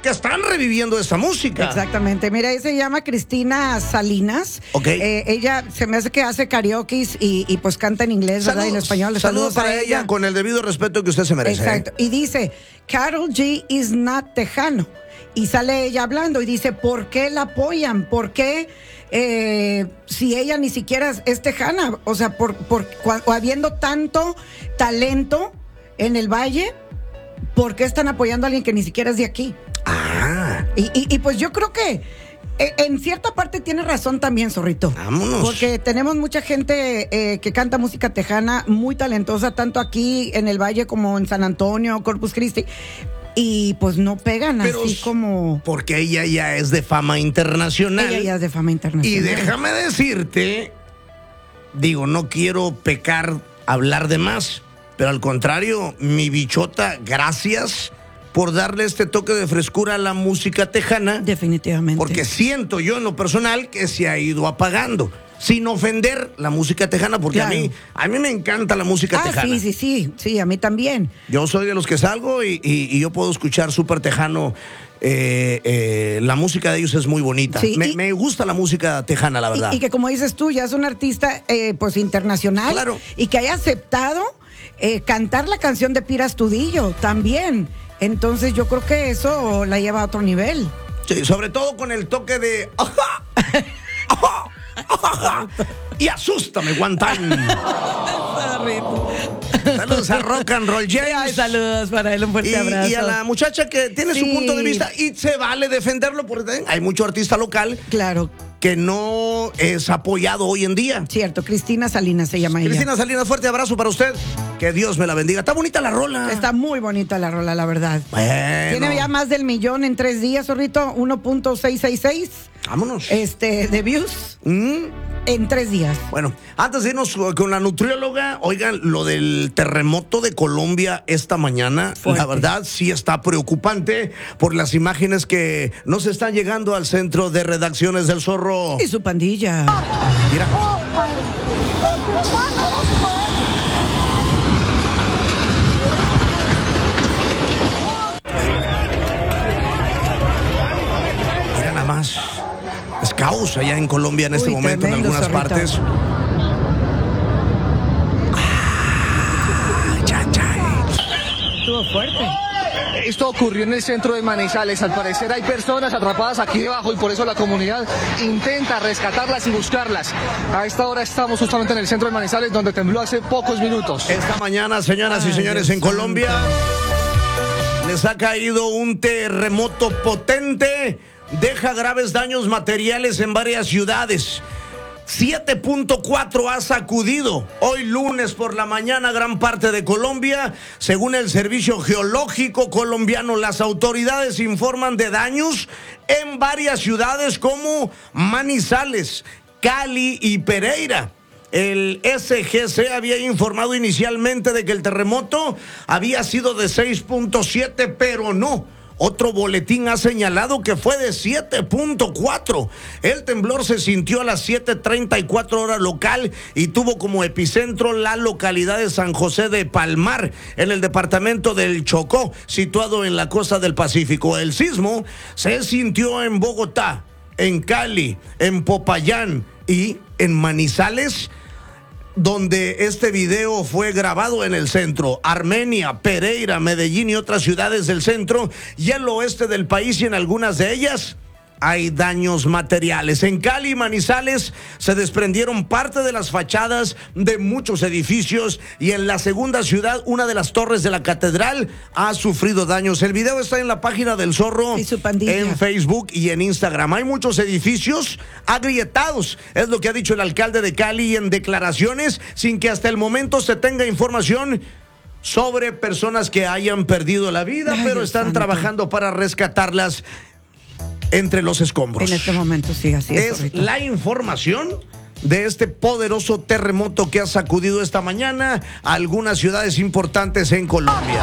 que están reviviendo esta música. Exactamente. Mira, ella se llama Cristina Salinas. Ok. Ella se me hace que hace karaoke y pues canta en inglés, ¿verdad? Y en español. Saludos para ella con el debido respeto que usted se merece. Exacto. Y dice, Karol G is not tejano. Y sale ella hablando y dice, ¿por qué la apoyan? ¿Por qué si ella ni siquiera es tejana? O sea, habiendo tanto talento en el Valle, ¿por qué están apoyando a alguien que ni siquiera es de aquí? Y pues yo creo que en cierta parte tiene razón también, Zorrito. Vámonos. Porque tenemos mucha gente que canta música tejana muy talentosa, tanto aquí en el Valle como en San Antonio, Corpus Christi. Y pues no pegan. Pero así como... Porque ella ya es de fama internacional. Ella ya es de fama internacional. Y déjame decirte, digo, no quiero hablar de más, pero al contrario, mi bichota, gracias por darle este toque de frescura a la música tejana. Definitivamente. Porque siento yo en lo personal que se ha ido apagando. Sin ofender la música tejana, porque claro, a mí me encanta la música tejana. Sí, a mí también. Yo soy de los que salgo y yo puedo escuchar súper tejano. La música de ellos es muy bonita. Sí, me gusta la música tejana, la verdad. Y que como dices tú, ya es un artista pues internacional. Claro. Y que haya aceptado cantar la canción de Pira Astudillo también. Entonces yo creo que eso la lleva a otro nivel. Sí, sobre todo con el toque de... Y asústame, one time. Saludos a Rock and Roll James. Ay, saludos para él, un fuerte abrazo. Y a la muchacha que tiene su punto de vista y se vale defenderlo porque hay mucho artista local. Claro. Que no es apoyado hoy en día. Cierto, Cristina Salinas se llama ella. Cristina Salinas, fuerte abrazo para usted. Que Dios me la bendiga. Está bonita la rola. Está muy bonita la rola, la verdad. Bueno. Tiene ya más del 1 millón en 3 días, Zorrito. 1.666. Vámonos. De views. En 3 días. Bueno, antes de irnos con la nutrióloga, oigan, lo del terremoto de Colombia esta mañana, fuerte. La verdad sí está preocupante por las imágenes que nos están llegando al centro de redacciones del Zorro. Y su pandilla. Mira. Mira nada más. Es caos allá en Colombia en este momento, en algunas partes. Estuvo fuerte. Esto ocurrió en el centro de Manizales. Al parecer hay personas atrapadas aquí debajo y por eso la comunidad intenta rescatarlas y buscarlas. A esta hora estamos justamente en el centro de Manizales, donde tembló hace pocos minutos. Esta mañana, señoras y señores, en Colombia les ha caído un terremoto potente. Deja graves daños materiales en varias ciudades. 7.4 ha sacudido hoy lunes por la mañana gran parte de Colombia. Según el Servicio Geológico colombiano, las autoridades informan de daños en varias ciudades como Manizales, Cali y Pereira. El SGC había informado inicialmente de que el terremoto había sido de 6.7, pero no. Otro boletín ha señalado que fue de 7.4. El temblor se sintió a las 7:34 hora local y tuvo como epicentro la localidad de San José de Palmar, en el departamento del Chocó, situado en la costa del Pacífico. El sismo se sintió en Bogotá, en Cali, en Popayán y en Manizales, donde este video fue grabado en el centro. Armenia, Pereira, Medellín y otras ciudades del centro y el oeste del país, y en algunas de ellas hay daños materiales. En Cali y Manizales se desprendieron parte de las fachadas de muchos edificios, y en la segunda ciudad, una de las torres de la catedral ha sufrido daños. El video está en la página del Zorro, y su pandilla, en Facebook y en Instagram. Hay muchos edificios agrietados, es lo que ha dicho el alcalde de Cali en declaraciones, sin que hasta el momento se tenga información sobre personas que hayan perdido la vida. Ay, pero Dios están santo. Trabajando para rescatarlas entre los escombros. En este momento sí, así es. Es la información de este poderoso terremoto que ha sacudido esta mañana a algunas ciudades importantes en Colombia.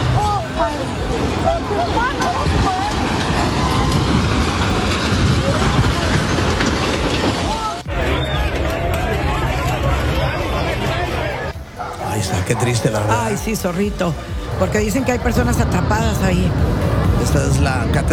Ahí está, qué triste la verdad. Ay, sí, Zorrito, porque dicen que hay personas atrapadas ahí. Esta es la catedral